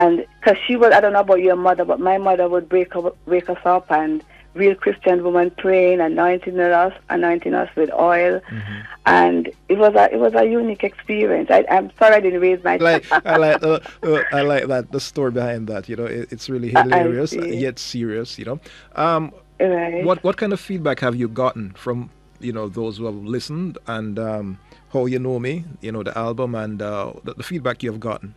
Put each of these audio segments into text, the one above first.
And because she was, I don't know about your mother, but my mother would wake us up and real Christian woman praying, anointing us with oil, and it was a unique experience. I'm sorry I didn't raise my I like that, the story behind that. You know, it's really hilarious yet serious. You know, right. what kind of feedback have you gotten from, you know, those who have listened, and How You Know Me, you know, the album, and the feedback you have gotten?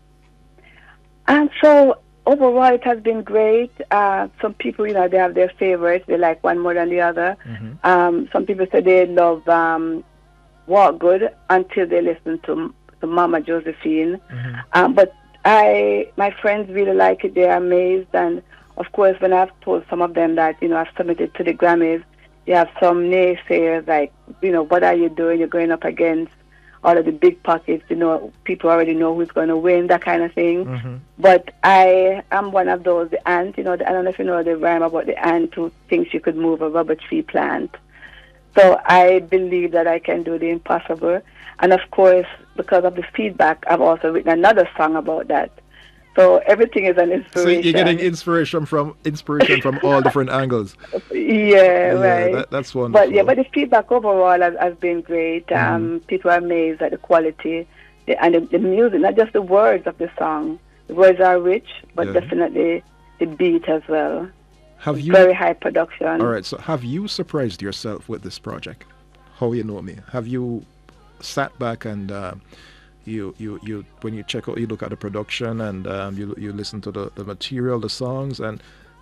And so overall, it has been great. Some people, you know, they have their favorites. They like one more than the other. Some people say they love Walk Good until they listen to Mama Josephine. But my friends really like it. They're amazed. And, of course, when I've told some of them that, you know, I've submitted to the Grammys, you have some naysayers like, you know, what are you doing? You're going up against all of the big pockets, you know, people already know who's going to win, that kind of thing. But I am one of those, the ant, you know, I don't know if you know the rhyme about the ant who thinks you could move a rubber tree plant. So I believe that I can do the impossible. And of course, because of the feedback, I've also written another song about that. So everything is an inspiration. So you're getting inspiration from all different angles. Yeah, right. That's wonderful. But the feedback overall has been great. People are amazed at the quality and the music, not just the words of the song. The words are rich, but definitely the beat as well. Very high production. All right. So have you surprised yourself with this project? How You Know Me? Have you sat back and you when you check out, you look at the production and you listen to the material, the songs, and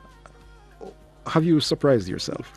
have you surprised yourself?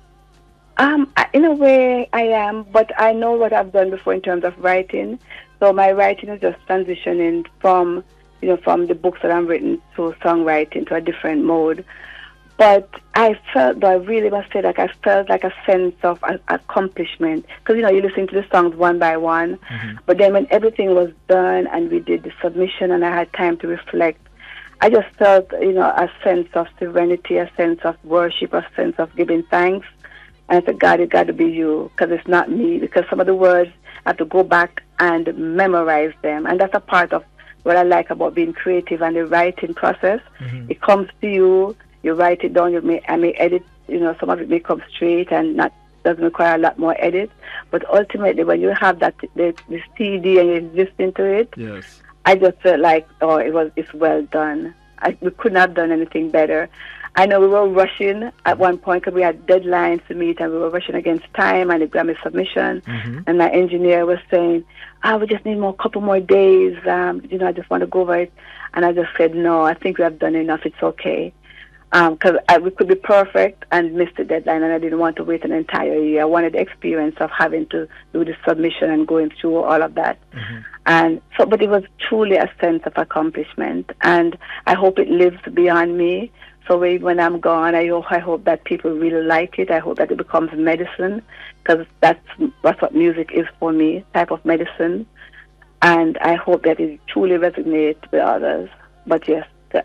In a way, I am, but I know what I've done before in terms of writing. So my writing is just transitioning from the books that I'm written to songwriting to a different mode. But I really must say, like, I felt like a sense of accomplishment. Because, you know, you listen to the songs one by one. But then when everything was done and we did the submission and I had time to reflect, I just felt, you know, a sense of serenity, a sense of worship, a sense of giving thanks. And I said, God, it got to be you, because it's not me. Because some of the words, I have to go back and memorize them. And that's a part of what I like about being creative and the writing process. It comes to you. You write it down. I may edit. You know, some of it may come straight and doesn't require a lot more edit. But ultimately, when you have the CD and you're listening to it, I just felt like, it's well done. We couldn't have done anything better. I know we were rushing at one point because we had deadlines to meet and we were rushing against time and the Grammy submission. And my engineer was saying, we just need couple more days. You know, I just want to go over it. And I just said, no, I think we have done enough. It's okay. Because we could be perfect and miss the deadline, and I didn't want to wait an entire year. I wanted the experience of having to do the submission and going through all of that. And so, but it was truly a sense of accomplishment, and I hope it lives beyond me. So when I'm gone, I hope that people really like it. I hope that it becomes medicine, because that's what music is for me, type of medicine. And I hope that it truly resonates with others. But yes,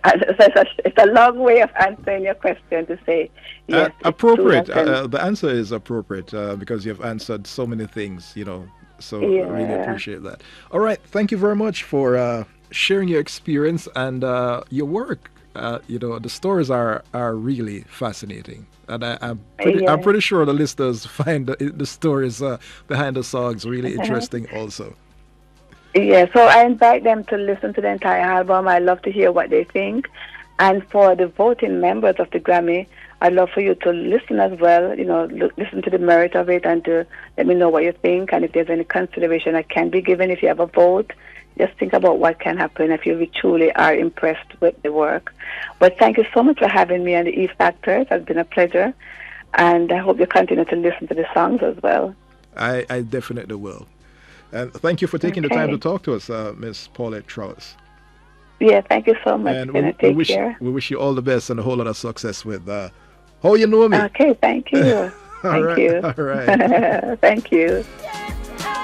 it's a long way of answering your question to say yes. Appropriate. The answer is appropriate because you've answered so many things, you know. So I really appreciate that. All right. Thank you very much for sharing your experience and your work. You know, the stories are really fascinating. And I'm pretty sure the listeners find the stories behind the songs really interesting also. Yeah, so I invite them to listen to the entire album. I love to hear what they think. And for the voting members of the Grammy, I'd love for you to listen as well, you know, listen to the merit of it and to let me know what you think. And if there's any consideration that can be given if you have a vote, just think about what can happen if you truly are impressed with the work. But thank you so much for having me on the E Factor. It has been a pleasure. And I hope you continue to listen to the songs as well. I definitely will. And thank you for taking the time to talk to us, Miss Paulette Trollope. Yeah, thank you so much. And we wish you all the best and a whole lot of success with How You Know Me. Okay, thank you. Thank you. All right. Thank you.